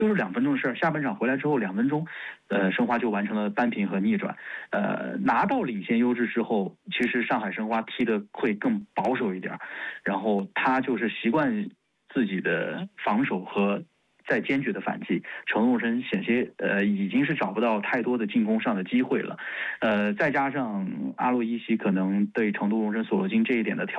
就是2分钟的事儿。下半场回来之后2分钟，申花就完成了扳平和逆转。拿到领先优势之后，其实上海申花踢得会更保守一点，然后他就是习惯自己的防守和再坚决的反击，成都荣升险些已经是找不到太多的进攻上的机会了。再加上阿洛伊西可能对成都荣升索罗金这一点的调